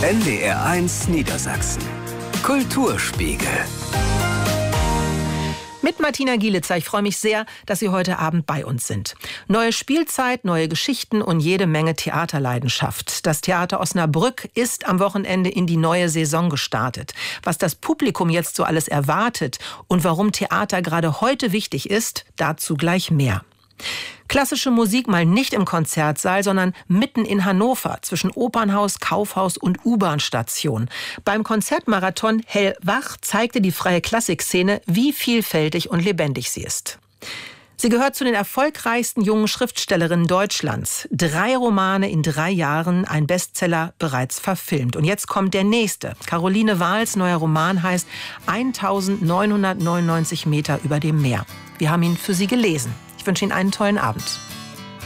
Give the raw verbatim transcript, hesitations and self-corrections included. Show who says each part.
Speaker 1: N D R eins Niedersachsen. Kulturspiegel.
Speaker 2: Mit Martina Gielitzer. Ich freue mich sehr, dass Sie heute Abend bei uns sind. Neue Spielzeit, neue Geschichten und jede Menge Theaterleidenschaft. Das Theater Osnabrück ist am Wochenende in die neue Saison gestartet. Was das Publikum jetzt so alles erwartet und warum Theater gerade heute wichtig ist, dazu gleich mehr. Klassische Musik mal nicht im Konzertsaal, sondern mitten in Hannover, zwischen Opernhaus, Kaufhaus und U-Bahn-Station. Beim Konzertmarathon Hellwach zeigte die freie Klassikszene, wie vielfältig und lebendig sie ist. Sie gehört zu den erfolgreichsten jungen Schriftstellerinnen Deutschlands. Drei Romane in drei Jahren, ein Bestseller, bereits verfilmt. Und jetzt kommt der nächste. Caroline Wahls neuer Roman heißt eintausendneunhundertneunundneunzig Meter über dem Meer. Wir haben ihn für Sie gelesen. Ich wünsche Ihnen einen tollen Abend.